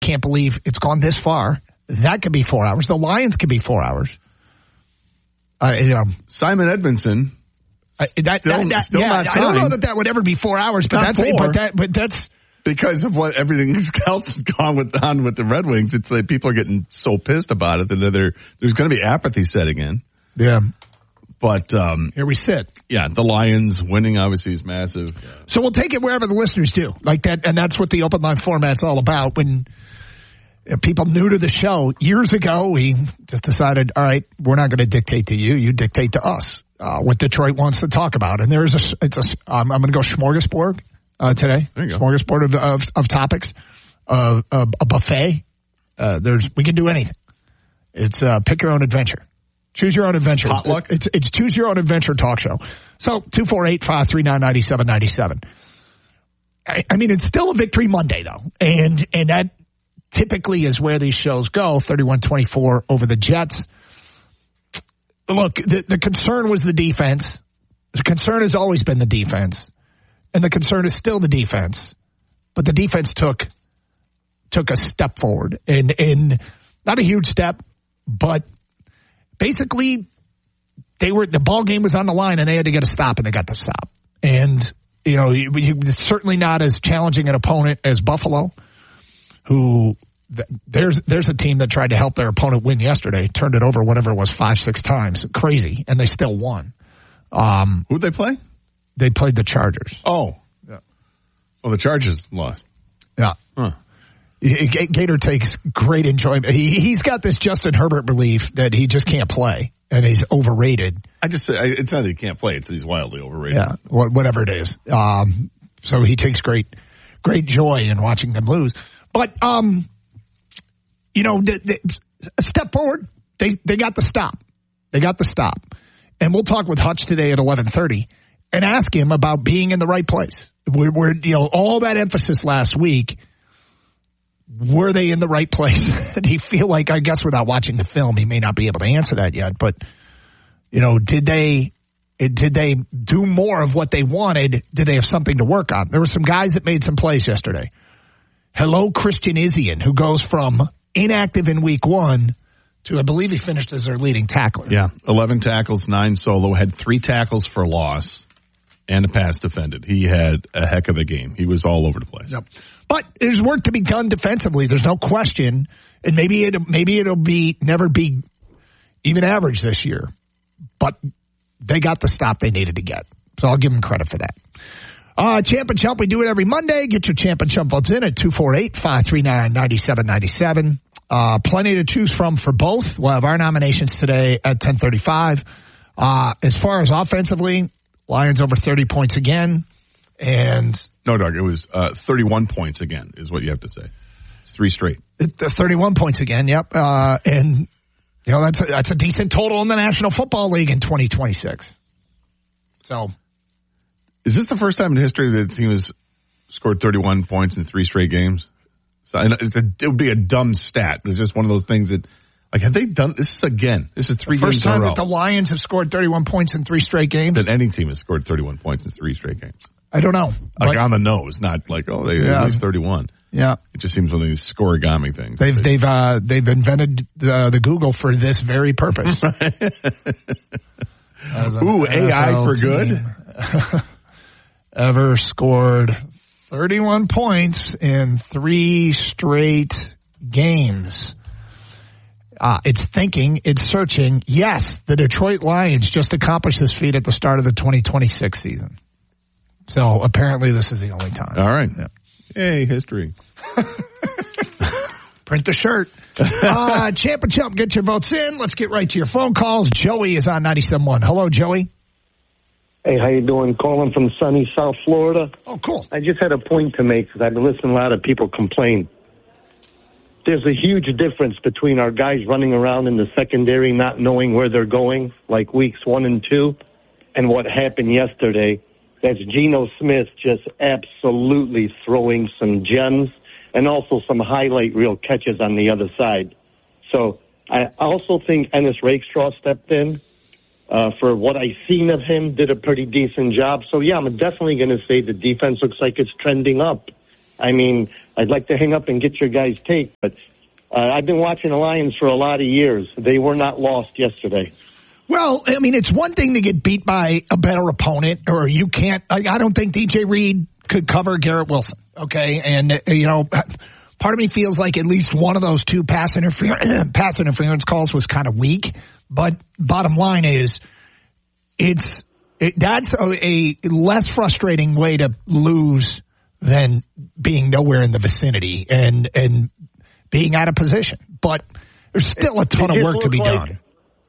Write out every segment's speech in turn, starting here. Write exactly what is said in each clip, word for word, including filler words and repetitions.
can't believe it's gone this far. That could be four hours. The Lions could be four hours. Uh, you know, Simon Edmondson. Uh, that, still, that, that, still yeah, not I don't know signed. that that would ever be four hours, but Not that's four. but that but that's Because of what everything else has gone with on with the Red Wings. It's like people are getting so pissed about it that they're, there's going to be apathy setting in. yeah. But um, Here we sit. yeah, the Lions winning obviously is massive. So we'll take it wherever the listeners do, like that, and that's what the open line format's all about. When uh, people new to the show years ago, we just decided, all right, we're not going to dictate to you; you dictate to us uh, what Detroit wants to talk about. And there is a, it's a, um, I'm going to go smorgasbord uh, today. There you go. Smorgasbord of of, of topics, uh, a, a buffet. Uh, there's we can do anything. It's uh, pick your own adventure. Choose your own adventure. Potluck? It's it's choose your own adventure talk show. So two four eight, five three nine, nine seven nine seven. I, I mean, it's still a victory Monday though, and and that typically is where these shows go. thirty-one twenty-four over the Jets. Look, the the concern was the defense. The concern has always been the defense, and the concern is still the defense. But the defense took took a step forward, and and not a huge step, but. Basically, they were the ball game was on the line, and they had to get a stop, and they got the stop. And you know, you, you, it's certainly not as challenging an opponent as Buffalo, who th- there's there's a team that tried to help their opponent win yesterday, turned it over whatever it was five six times, crazy, and they still won. Um, Who'd they play? They played the Chargers. Oh, Yeah. well, the Chargers lost. Yeah. Huh. G- Gator takes great enjoyment. He, he's got this Justin Herbert belief that he just can't play and he's overrated. I just say it's not that he can't play; it's that he's wildly overrated. Yeah, wh- whatever it is. Um, so he takes great, great joy in watching them lose. But um, you know, the, the, a step forward. They they got the stop. They got the stop, and we'll talk with Hutch today at eleven thirty and ask him about being in the right place. We're, we're you know all that emphasis last week. Were they in the right place? Do you feel like, I guess without watching the film, he may not be able to answer that yet, but, you know, did they, did they do more of what they wanted? Did they have something to work on? There were some guys that made some plays yesterday. Hello, Christian Isian, who goes from inactive in week one to, I believe he finished as their leading tackler. Yeah, eleven tackles, nine solo, had three tackles for loss, and a pass defended. He had a heck of a game. He was all over the place. Yep. But there's work to be done defensively. There's no question. And maybe it maybe it'll be never be even average this year. But they got the stop they needed to get. So I'll give them credit for that. Uh, Champ and Chump, we do it every Monday. Get your Champ and Chump votes in at two four eight, five three nine, nine seven nine seven. Uh, plenty to choose from for both. We'll have our nominations today at ten thirty-five. Uh, as far as offensively, Lions over thirty points again. And No, Doug, it was uh, thirty-one points again is what you have to say. It's three straight. thirty-one points again, yep. Uh, and, you know, that's a, that's a decent total in the National Football League in twenty twenty-six. So. Is this the first time in history that the team has scored thirty-one points in three straight games? So it's a, it would be a dumb stat. It's just one of those things that, like, have they done this is again? This is three the games first time in a row. that the Lions have scored thirty-one points in three straight games? That any team has scored thirty-one points in three straight games. I don't know. Like but, on the nose, not like, oh, they Yeah. at least thirty-one. Yeah. It just seems one of these scoregami things. They've, they've, uh, they've invented the, the Google for this very purpose. Ooh, A I for good. Ever scored thirty-one points in three straight games. Uh, it's thinking, it's searching. Yes, the Detroit Lions just accomplished this feat at the start of the twenty twenty-six season. So apparently this is the only time. All right. Yeah. Hey, history. Print the shirt. uh, Champ and Chump, get your votes in. Let's get right to your phone calls. Joey is on ninety-seven point one. Hello, Joey. Hey, how you doing? Calling from sunny South Florida. Oh, cool. I just had a point to make because I've been listening to a lot of people complain. There's a huge difference between our guys running around in the secondary not knowing where they're going, like weeks one and two, and what happened yesterday. That's Geno Smith just absolutely throwing some gems and also some highlight reel catches on the other side. So I also think Ennis Rakestraw stepped in. Uh, for what I've seen of him, did a pretty decent job. So, yeah, I'm definitely going to say the defense looks like it's trending up. I mean, I'd like to hang up and get your guys' take, but uh, I've been watching the Lions for a lot of years. They were not lost yesterday. Well, I mean, it's one thing to get beat by a better opponent, or you can't. I, I don't think D J Reed could cover Garrett Wilson, okay? And, uh, you know, part of me feels like at least one of those two pass interference, pass interference calls was kind of weak. But bottom line is, it's it, that's a, a less frustrating way to lose than being nowhere in the vicinity and and being out of position. But there's still a ton of work to be like, done.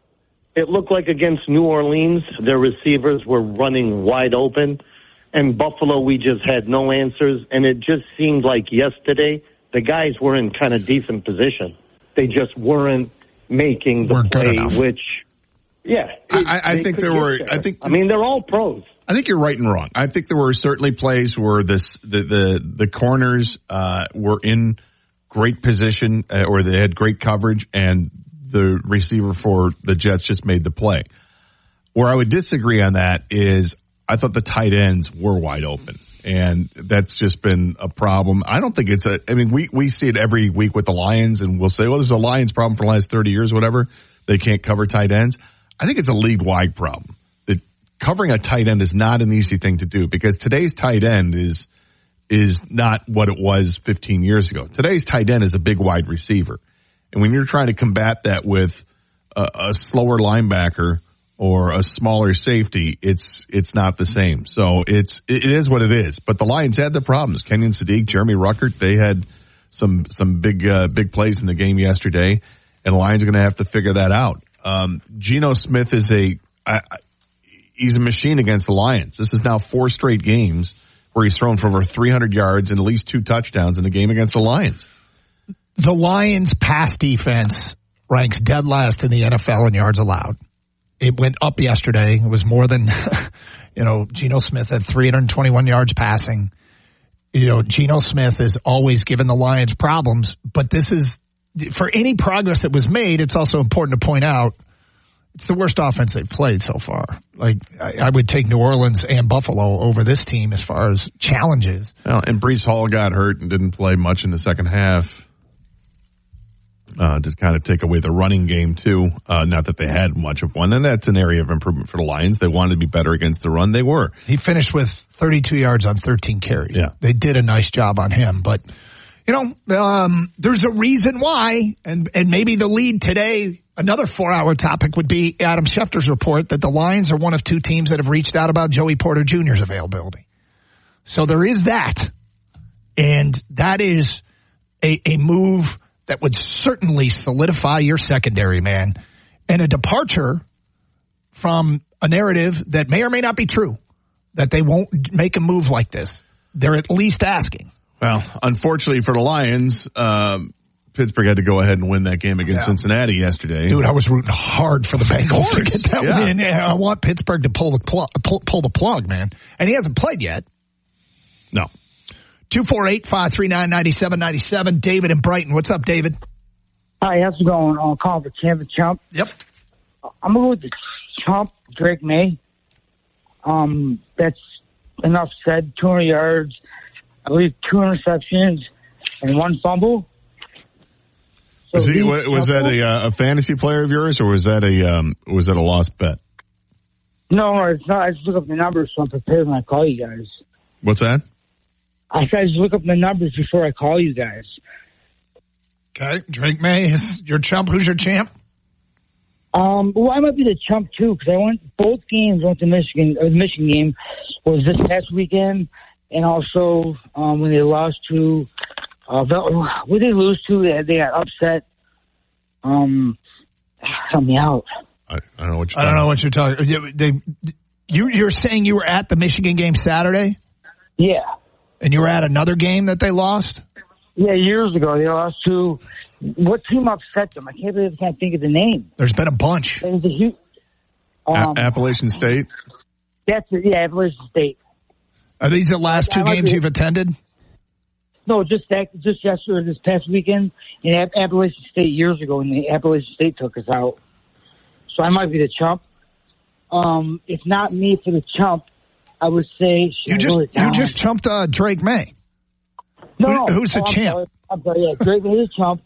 It looked like against New Orleans, their receivers were running wide open. And Buffalo, we just had no answers. And it just seemed like yesterday, the guys were in kind of decent position. They just weren't making the weren't play, which, yeah. I, I, I think there were, there. I think, I mean, they're all pros. I think you're right and wrong. I think there were certainly plays where this, the, the, the corners, uh, were in great position, uh, or they had great coverage, and the receiver for the Jets just made the play. Where I would disagree on that is I thought the tight ends were wide open, and that's just been a problem. I don't think it's a, I mean, we, we see it every week with the Lions, and we'll say, well, this is a Lions problem for the last thirty years, whatever. They can't cover tight ends. I think it's a league-wide problem. That covering a tight end is not an easy thing to do, because today's tight end is, is not what it was fifteen years ago. Today's tight end is a big wide receiver. And when you're trying to combat that with a, a slower linebacker or a smaller safety, it's it's not the same. So it's it is what it is. But the Lions had the problems. Kenyon Sadiq, Jeremy Ruckert, they had some some big uh, big plays in the game yesterday, and the Lions are going to have to figure that out. Um, Geno Smith is a I, I, he's a machine against the Lions. This is now four straight games where he's thrown for over three hundred yards and at least two touchdowns in a game against the Lions. The Lions' pass defense ranks dead last in the N F L in yards allowed. It went up yesterday. It was more than, you know, Geno Smith had three hundred twenty-one yards passing. You know, Geno Smith has always given the Lions problems, but this is, for any progress that was made, it's also important to point out, it's the worst offense they've played so far. Like, I, I would take New Orleans and Buffalo over this team as far as challenges. Well, and Breece Hall got hurt and didn't play much in the second half. Uh, to kind of take away the running game, too. Uh, not that they had much of one. And that's an area of improvement for the Lions. They wanted to be better against the run. They were. He finished with thirty-two yards on thirteen carries. Yeah. They did a nice job on him. But, you know, um, there's a reason why. And, and maybe the lead today, another four-hour topic would be Adam Schefter's report that the Lions are one of two teams that have reached out about Joey Porter Junior's availability. So there is that. And that is a, a move that would certainly solidify your secondary, man, and a departure from a narrative that may or may not be true, that they won't make a move like this. They're at least asking. Well, unfortunately for the Lions, um, Pittsburgh had to go ahead and win that game against yeah. Cincinnati yesterday. Dude, I was rooting hard for the Bengals to get that yeah. win. I want Pittsburgh to pull the plug, pull, pull the plug, man. And he hasn't played yet. No. two four eight, five three nine, nine seven nine seven. David in Brighton. What's up, David? Hi, how's it going? I'm calling for Champ and Chump. Yep. I'm going to go with the Chump, Drake May. Um, that's enough said. two hundred yards, I believe two interceptions, and one fumble. So was, he, was that a, uh, a fantasy player of yours, or was that a um, was that a lost bet? No, it's not. I just look up the numbers so I'm prepared when I call you guys. What's that? I said I just look up the numbers before I call you guys. Okay, Drake May is your chump. Who's your champ? Um, well, I might be the chump too because I went both games. Went to Michigan. Or the Michigan game was this past weekend, and also um, when they lost to, uh, what did they lose to? They, they got upset. Um, help me out. I, I don't know what you're. I don't know what you're talking. They, you, you're saying you were at the Michigan game Saturday? Yeah. And you were at another game that they lost? Yeah, years ago. They lost to, what team upset them? I can't believe I can't think of the name. There's been a bunch. It was a huge, um, a- Appalachian State? That's it, yeah, Appalachian State. Are these the last two games you've attended? No, just that, just yesterday, this past weekend, in Appalachian State years ago, when the Appalachian State took us out. So I might be the chump. Um, if not me for the chump, I would say you just you just chumped uh, Drake May. No, Who, no. who's the oh, I'm champ? Sorry. I'm sorry. Yeah, Drake is the champ.